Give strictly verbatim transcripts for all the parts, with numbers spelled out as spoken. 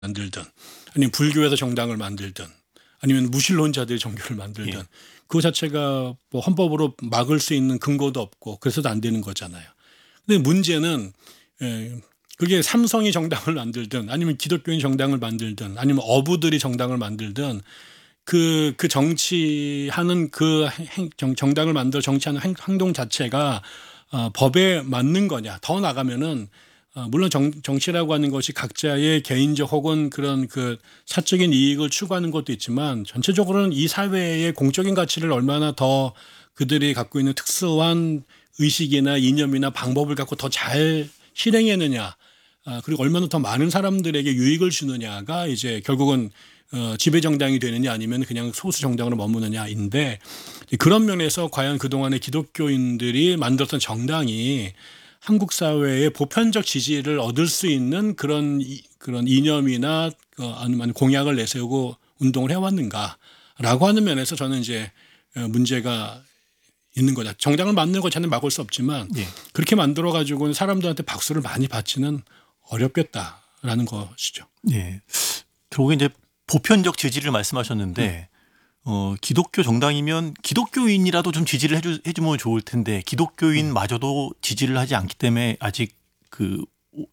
만들든 아니면 불교에서 정당을 만들든 아니면 무신론자들이 종교를 만들든 예. 그 자체가 뭐 헌법으로 막을 수 있는 근거도 없고 그래서도 안 되는 거잖아요. 근데 문제는 예, 그게 삼성이 정당을 만들든 아니면 기독교인 정당을 만들든 아니면 어부들이 정당을 만들든 그, 그 정치하는 그 행, 정, 정당을 만들어 정치하는 행, 행동 자체가 어, 법에 맞는 거냐. 더 나가면은 어, 물론 정, 정치라고 하는 것이 각자의 개인적 혹은 그런 그 사적인 이익을 추구하는 것도 있지만 전체적으로는 이 사회의 공적인 가치를 얼마나 더 그들이 갖고 있는 특수한 의식이나 이념이나 방법을 갖고 더 잘 실행했느냐. 아, 그리고 얼마나 더 많은 사람들에게 유익을 주느냐가 이제 결국은 어, 지배 정당이 되느냐 아니면 그냥 소수 정당으로 머무느냐인데 그런 면에서 과연 그동안의 기독교인들이 만들었던 정당이 한국 사회의 보편적 지지를 얻을 수 있는 그런 이, 그런 이념이나 어, 아니면 공약을 내세우고 운동을 해왔는가라고 하는 면에서 저는 이제 어, 문제가 있는 거다. 정당을 만드는 것 자체는 막을 수 없지만 예. 그렇게 만들어 가지고는 사람들한테 박수를 많이 받지는 어렵겠다라는 것이죠. 예. 결국에 이제 보편적 지지를 말씀하셨는데 어, 기독교 정당이면 기독교인이라도 좀 지지를 해주, 해주면 좋을 텐데 기독교인마저도 지지를 하지 않기 때문에 아직 그 오-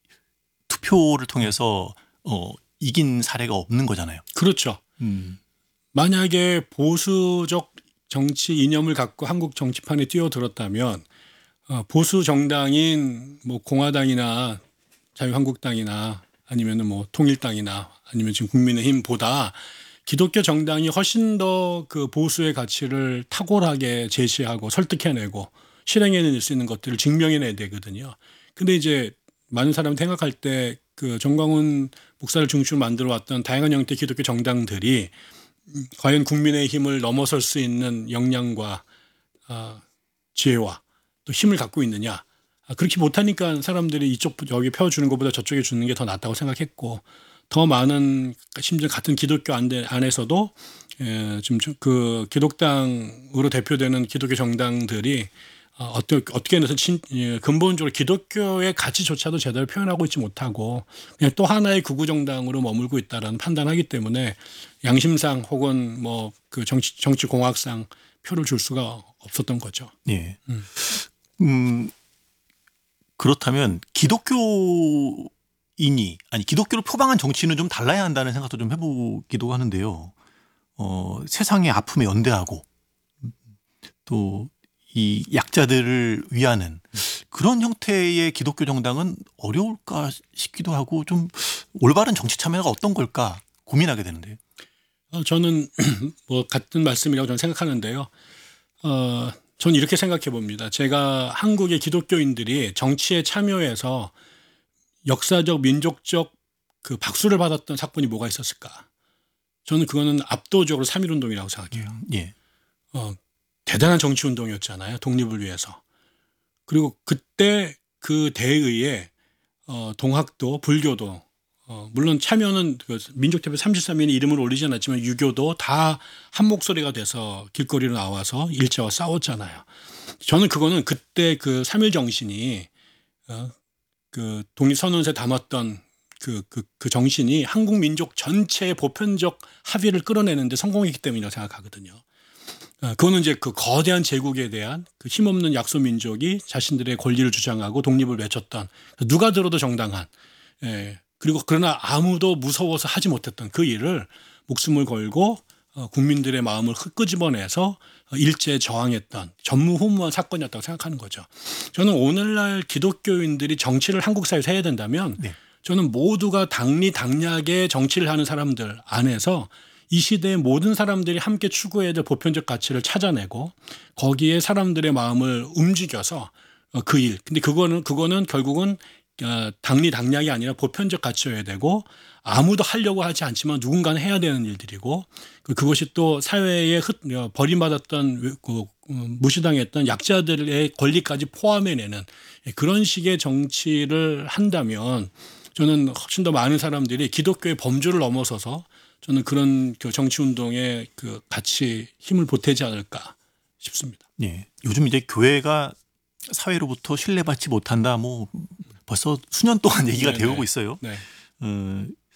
투표를 통해서 어, 이긴 사례가 없는 거잖아요. 그렇죠. 음. 만약에 보수적 정치 이념을 갖고 한국 정치판에 뛰어들었다면 어, 보수 정당인 뭐 공화당이나 자유한국당이나 아니면은 뭐 통일당이나 아니면 지금 국민의힘보다 기독교 정당이 훨씬 더 그 보수의 가치를 탁월하게 제시하고 설득해내고 실행해낼 수 있는 것들을 증명해내야 되거든요. 근데 이제 많은 사람이 생각할 때 그 정광훈 목사를 중심으로 만들어 왔던 다양한 형태의 기독교 정당들이 과연 국민의 힘을 넘어설 수 있는 역량과 어, 지혜와 또 힘을 갖고 있느냐. 아, 그렇게 못하니까 사람들이 이쪽 여기 펴주는 것보다 저쪽에 주는 게 더 낫다고 생각했고 더 많은 심지어 같은 기독교 안에- 안에서도 에, 지금 그 기독당으로 대표되는 기독교 정당들이 어, 어떻게 어떻게 해서 친, 예, 근본적으로 기독교의 가치조차도 제대로 표현하고 있지 못하고 그냥 또 하나의 극우 정당으로 머물고 있다라는 판단하기 때문에 양심상 혹은 뭐 그 정치 정치 공학상 표를 줄 수가 없었던 거죠. 예. 음. 음, 그렇다면 기독교인이 아니 기독교를 표방한 정치는 좀 달라야 한다는 생각도 좀 해보기도 하는데요. 어, 세상의 아픔에 연대하고 또 이 약자들을 위하는 그런 형태의 기독교 정당은 어려울까 싶기도 하고 좀 올바른 정치 참여가 어떤 걸까 고민하게 되는데요. 어, 저는 뭐 같은 말씀이라고 저는 생각하는데요. 어, 저는 이렇게 생각해 봅니다. 제가 한국의 기독교인들이 정치에 참여해서 역사적, 민족적 그 박수를 받았던 사건이 뭐가 있었을까? 저는 그거는 압도적으로 삼일 운동이라고 생각해요. 음, 예. 어, 대단한 정치 운동이었잖아요. 독립을 위해서. 그리고 그때 그 대의에 어, 동학도, 불교도 어, 물론 참여는 그 민족대표 삼십삼 인이 이름을 올리지 않았지만 유교도 다 한 목소리가 돼서 길거리로 나와서 일제와 싸웠잖아요. 저는 그거는 그때 그 삼일 정신이 어, 그 독립선언서에 담았던 그, 그, 그 정신이 한국 민족 전체의 보편적 합의를 끌어내는데 성공했기 때문이라고 생각하거든요. 어, 그거는 이제 그 거대한 제국에 대한 그 힘없는 약소 민족이 자신들의 권리를 주장하고 독립을 외쳤던 누가 들어도 정당한 예. 그리고 그러나 아무도 무서워서 하지 못했던 그 일을 목숨을 걸고 어, 국민들의 마음을 끄집어내서 어, 일제에 저항했던 전무후무한 사건이었다고 생각하는 거죠. 저는 오늘날 기독교인들이 정치를 한국 사회에서 해야 된다면 네. 저는 모두가 당리당략의 정치를 하는 사람들 안에서 이 시대의 모든 사람들이 함께 추구해야 될 보편적 가치를 찾아내고 거기에 사람들의 마음을 움직여서 어, 그 일. 근데 그거는 그거는 결국은 어, 당리당략이 아니라 보편적 가치여야 되고 아무도 하려고 하지 않지만 누군가는 해야 되는 일들이고 그- 그것이 또 사회에 흩, 어, 버림받았던 그, 어, 무시당했던 약자들의 권리까지 포함해내는 그런 식의 정치를 한다면 저는 훨씬 더 많은 사람들이 기독교의 범주를 넘어서서 저는 그런 그 정치 운동에 그 같이 힘을 보태지 않을까 싶습니다. 예. 요즘 이제 교회가 사회로부터 신뢰받지 못한다 뭐 벌써 수년 동안 얘기가 네네. 되어오고 있어요. 네. 어,